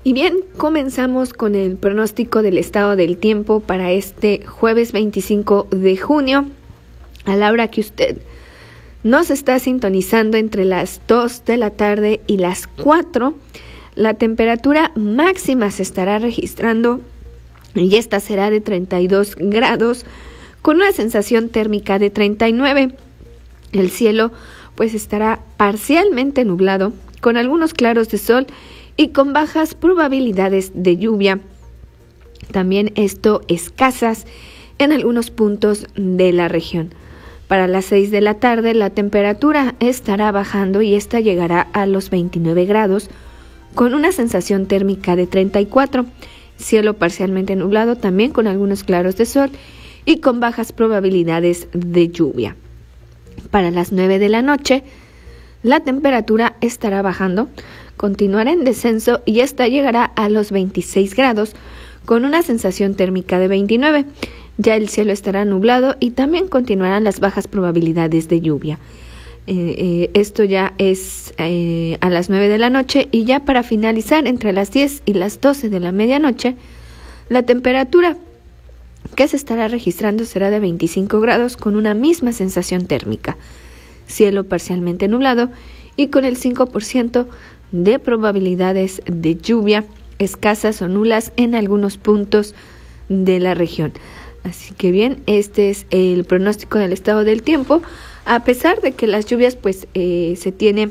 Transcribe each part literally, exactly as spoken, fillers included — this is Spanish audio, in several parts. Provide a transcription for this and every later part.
Y bien, comenzamos con el pronóstico del estado del tiempo para este jueves veinticinco de junio, a la hora que usted nos está sintonizando entre las dos de la tarde y las cuatro. La temperatura máxima se estará registrando y esta será de treinta y dos grados con una sensación térmica de treinta y nueve. El cielo pues estará parcialmente nublado con algunos claros de sol y con bajas probabilidades de lluvia. También esto escasas en algunos puntos de la región. Para las seis de la tarde la temperatura estará bajando y esta llegará a los veintinueve grados con una sensación térmica de treinta y cuatro. Cielo parcialmente nublado también con algunos claros de sol y con bajas probabilidades de lluvia. Para las nueve de la noche la temperatura estará bajando, continuará en descenso y esta llegará a los veintiséis grados con una sensación térmica de veintinueve. Ya el cielo estará nublado y también continuarán las bajas probabilidades de lluvia. Eh, eh, esto ya es eh, a las nueve de la noche y ya para finalizar entre las diez y las doce de la medianoche, la temperatura que se estará registrando será de veinticinco grados con una misma sensación térmica. Cielo parcialmente nublado y con el cinco por ciento de probabilidades de lluvia, escasas o nulas en algunos puntos de la región. Así que bien, este es el pronóstico del estado del tiempo. A pesar de que las lluvias pues eh, se tienen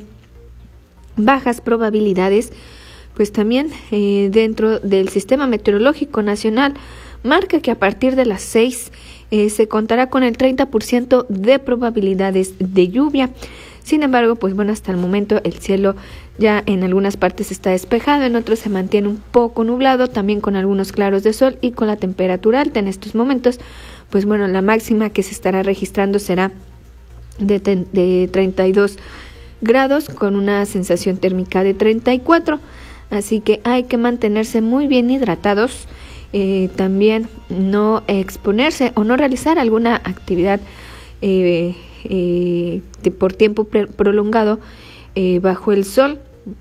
bajas probabilidades, pues también eh, dentro del Sistema Meteorológico Nacional marca que a partir de las seis eh, se contará con el treinta por ciento de probabilidades de lluvia. Sin embargo, pues bueno, hasta el momento el cielo ya en algunas partes está despejado, en otros se mantiene un poco nublado, también con algunos claros de sol y con la temperatura alta en estos momentos. Pues bueno, la máxima que se estará registrando será de, de treinta y dos grados con una sensación térmica de treinta y cuatro. Así que hay que mantenerse muy bien hidratados, eh, también no exponerse o no realizar alguna actividad eh, eh, de, por tiempo pre- prolongado eh, bajo el sol,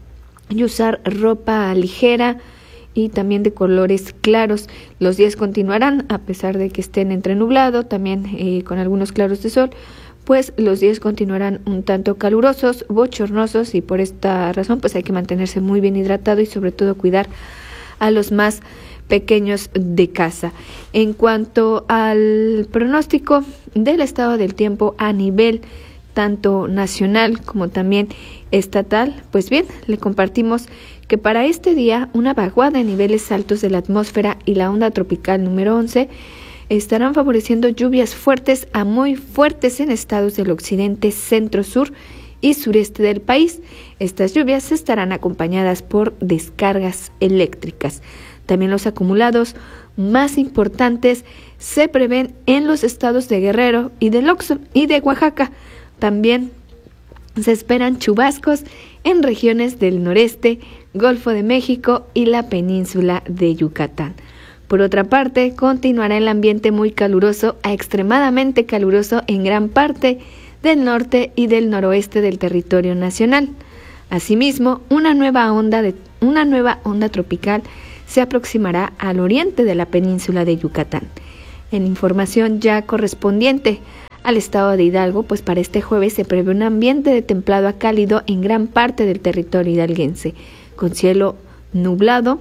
y usar ropa ligera y también de colores claros. Los días continuarán a pesar de que estén entre nublado, también eh, con algunos claros de sol, pues los días continuarán un tanto calurosos, bochornosos, y por esta razón pues hay que mantenerse muy bien hidratado y sobre todo cuidar a los más pequeños de casa. En cuanto al pronóstico del estado del tiempo a nivel tanto nacional como también estatal, pues bien, le compartimos que para este día una vaguada en niveles altos de la atmósfera y la onda tropical número once estarán favoreciendo lluvias fuertes a muy fuertes en estados del occidente, centro, sur y sureste del país. Estas lluvias estarán acompañadas por descargas eléctricas. También los acumulados más importantes se prevén en los estados de Guerrero y de, Loxo, y de Oaxaca. También se esperan chubascos en regiones del noreste, Golfo de México y la península de Yucatán. Por otra parte, continuará el ambiente muy caluroso a extremadamente caluroso en gran parte del norte y del noroeste del territorio nacional. Asimismo, una nueva onda, de, una nueva onda tropical se aproximará al oriente de la península de Yucatán. En información ya correspondiente al estado de Hidalgo, pues para este jueves se prevé un ambiente de templado a cálido en gran parte del territorio hidalguense, con cielo nublado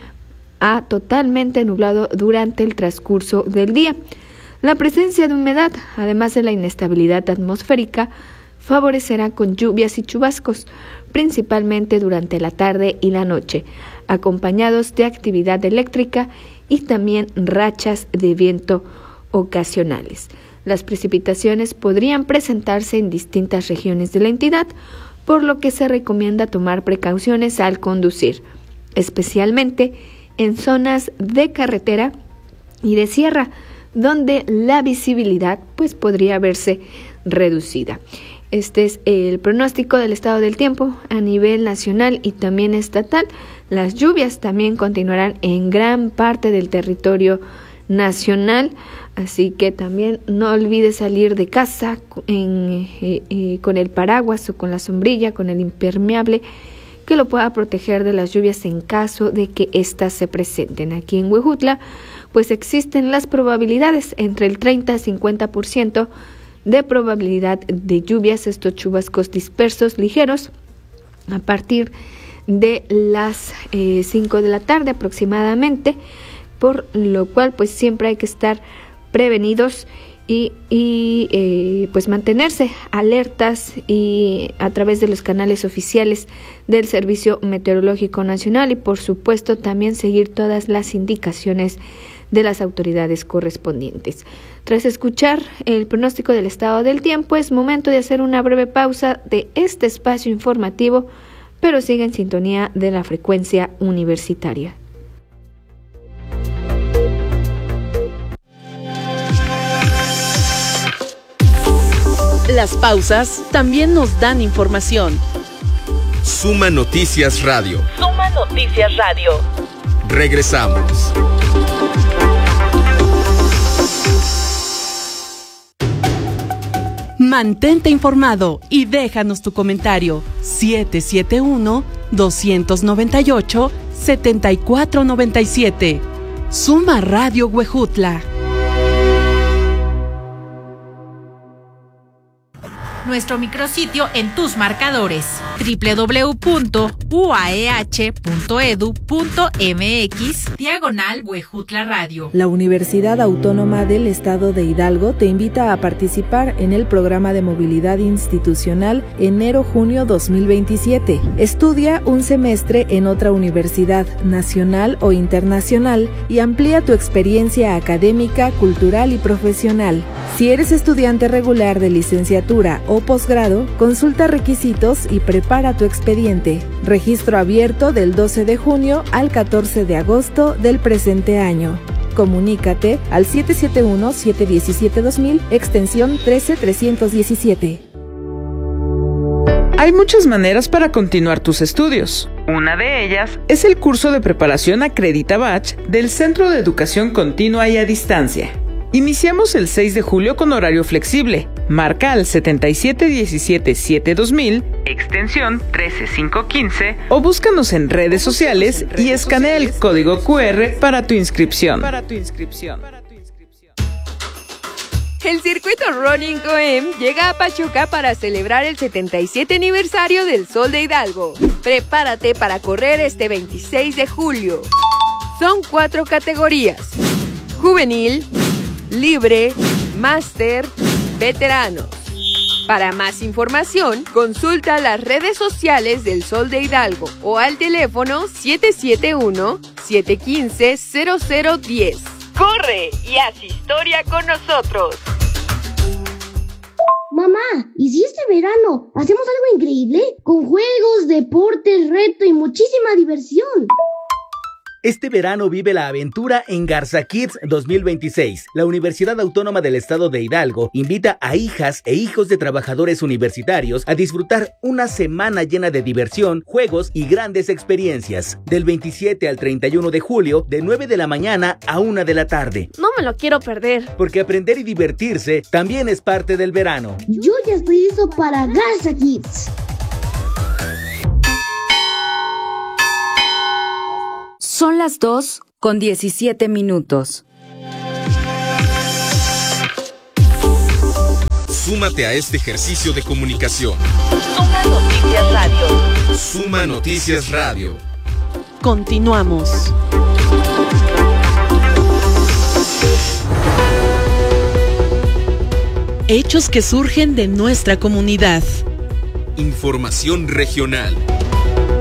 a totalmente nublado durante el transcurso del día. La presencia de humedad, además de la inestabilidad atmosférica, favorecerá con lluvias y chubascos, principalmente durante la tarde y la noche, acompañados de actividad eléctrica y también rachas de viento ocasionales. Las precipitaciones podrían presentarse en distintas regiones de la entidad, por lo que se recomienda tomar precauciones al conducir, especialmente en zonas de carretera y de sierra, donde la visibilidad pues podría verse reducida. Este es el pronóstico del estado del tiempo a nivel nacional y también estatal. Las lluvias también continuarán en gran parte del territorio nacional, así que también no olvides salir de casa en, eh, eh, con el paraguas o con la sombrilla, con el impermeable, que lo pueda proteger de las lluvias en caso de que éstas se presenten. Aquí en Huejutla, pues existen las probabilidades entre el treinta a cincuenta por ciento de probabilidad de lluvias, estos chubascos dispersos ligeros, a partir de las eh, cinco de la tarde aproximadamente, por lo cual pues siempre hay que estar prevenidos y, y eh, pues mantenerse alertas y a través de los canales oficiales del Servicio Meteorológico Nacional, y por supuesto también seguir todas las indicaciones de las autoridades correspondientes. Tras escuchar el pronóstico del estado del tiempo, es momento de hacer una breve pausa de este espacio informativo, pero sigue en sintonía de la frecuencia universitaria. Las pausas también nos dan información. Suma Noticias Radio. Suma Noticias Radio. Regresamos. Mantente informado y déjanos tu comentario. siete siete uno, dos nueve ocho, siete cuatro nueve siete. Suma Radio Huejutla. Nuestro micrositio en tus marcadores: doble u doble u doble u punto u a e hache punto e d u punto m x diagonal Huejutla Radio. La Universidad Autónoma del Estado de Hidalgo te invita a participar en el programa de movilidad institucional enero-junio dos mil veintisiete. Estudia un semestre en otra universidad nacional o internacional y amplía tu experiencia académica, cultural y profesional. Si eres estudiante regular de licenciatura o posgrado, consulta requisitos y prepara tu expediente. Registro abierto del doce de junio al catorce de agosto del presente año. Comunícate al siete siete uno, siete uno siete, dos mil, extensión trece trescientos diecisiete. Hay muchas maneras para continuar tus estudios. Una de ellas es el curso de preparación Acredita Bach del Centro de Educación Continua y a Distancia. Iniciamos el seis de julio con horario flexible. Marca al setenta y siete diecisiete siete dos mil, extensión trece cinco quince, o búscanos en redes sociales y escanea el código cu erre para tu inscripción. Para tu inscripción. El circuito Running Coem llega a Pachuca para celebrar el setenta y siete aniversario del Sol de Hidalgo. Prepárate para correr este veintiséis de julio. Son cuatro categorías: juvenil, libre, máster, veteranos. Para más información, consulta las redes sociales del Sol de Hidalgo o al teléfono siete siete uno, siete uno cinco, cero cero uno cero. ¡Corre y haz historia con nosotros! Mamá, ¿y si este verano hacemos algo increíble? Con juegos, deportes, reto y muchísima diversión. Este verano vive la aventura en Garza Kids dos mil veintiséis. La Universidad Autónoma del Estado de Hidalgo invita a hijas e hijos de trabajadores universitarios a disfrutar una semana llena de diversión, juegos y grandes experiencias. Del veintisiete al treinta y uno de julio, de nueve de la mañana a una de la tarde. No me lo quiero perder. Porque aprender y divertirse también es parte del verano. Yo ya estoy listo para Garza Kids. Son las dos con diecisiete minutos. Súmate a este ejercicio de comunicación. Suma Noticias Radio. Suma Noticias Radio. Continuamos. Hechos que surgen de nuestra comunidad. Información regional.